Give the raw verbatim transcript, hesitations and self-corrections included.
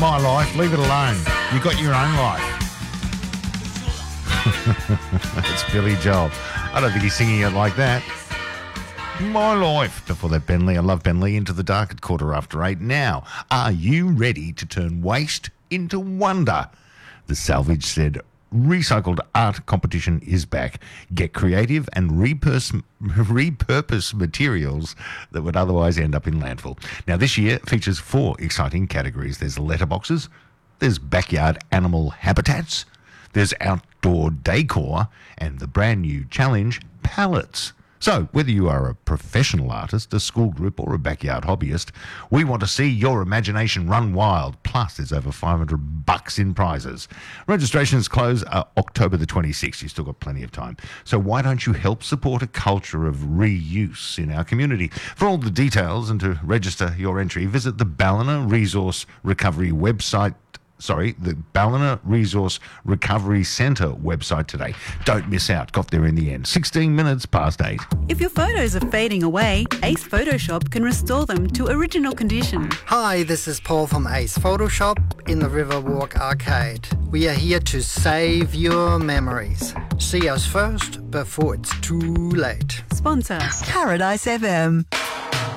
my life. Leave it alone. You got your own life. It's Billy Joel. I don't think he's singing it like that. My life. Before that, Ben Lee. I love Ben Lee. Into the Dark at quarter after eight. Now, are you ready to turn waste into wonder? The Salvage said, recycled art competition is back. Get creative and repurpose, repurpose materials that would otherwise end up in landfill. Now, this year features four exciting categories. There's letterboxes, there's backyard animal habitats, there's outdoor decor, and the brand new challenge, pallets. So, whether you are a professional artist, a school group, or a backyard hobbyist, we want to see your imagination run wild. Plus, there's over five hundred bucks in prizes. Registrations close uh, October the twenty-sixth. You've still got plenty of time. So why don't you help support a culture of reuse in our community? For all the details and to register your entry, visit the Ballina Resource Recovery website. Sorry, the Ballina Resource Recovery Centre website today. Don't miss out. Got there in the end. sixteen minutes past eight. If your photos are fading away, Ace Photoshop can restore them to original condition. Hi, this is Paul from Ace Photoshop in the Riverwalk Arcade. We are here to save your memories. See us first before it's too late. Sponsor Paradise F M.